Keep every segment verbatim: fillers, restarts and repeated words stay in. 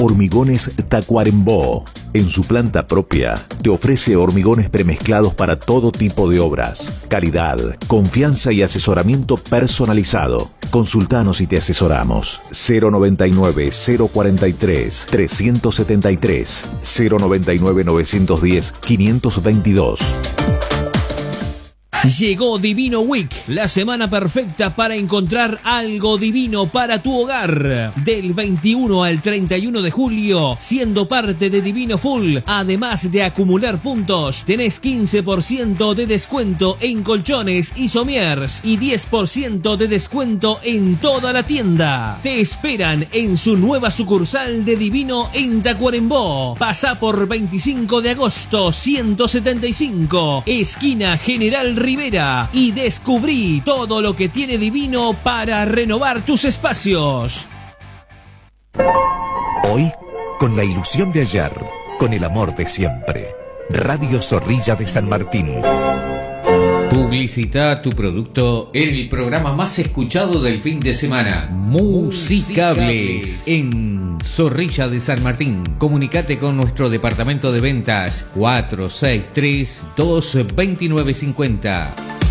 Hormigones Tacuarembó. En su planta propia, te ofrece hormigones premezclados para todo tipo de obras. Calidad, confianza y asesoramiento personalizado. Consultanos y te asesoramos. cero noventa y nueve, cero cuarenta y tres, trescientos setenta y tres, cero noventa y nueve, novecientos diez, quinientos veintidós. Llegó Divino Week, la semana perfecta para encontrar algo divino para tu hogar. Del veintiuno al treinta y uno de julio, siendo parte de Divino Full, además de acumular puntos, tenés quince por ciento de descuento en colchones y somiers y diez por ciento de descuento en toda la tienda. Te esperan en su nueva sucursal de Divino en Tacuarembó. Pasá por veinticinco de agosto ciento setenta y cinco, esquina General Rivera, y descubrí todo lo que tiene Divino para renovar tus espacios. Hoy, con la ilusión de ayer, con el amor de siempre. Radio Zorrilla de San Martín. Publicita tu producto en el programa más escuchado del fin de semana, Musicables, en Zorrilla de San Martín. Comunicate con nuestro departamento de ventas cuatro seis tres, dos dos nueve cinco cero.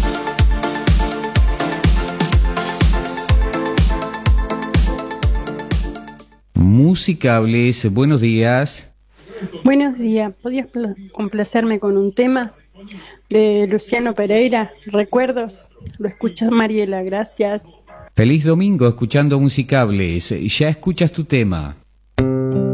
Musicables, buenos días. Buenos días, ¿podías complacerme con un tema de Luciano Pereira, Recuerdos? Lo escucha Mariela, gracias. Feliz domingo escuchando Musicables. Ya escuchas tu tema.